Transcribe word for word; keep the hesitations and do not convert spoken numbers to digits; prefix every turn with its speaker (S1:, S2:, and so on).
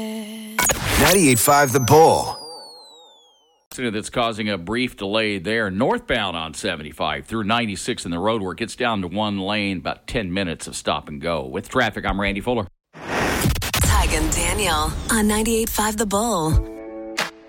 S1: ninety-eight point five The Bull.
S2: That's causing a brief delay there. Northbound on seventy-five through ninety-six in the roadwork. It's down to one lane, about ten minutes of stop and go. With traffic, I'm Randy Fuller.
S3: Tig and Daniel on ninety-eight point five The Bull.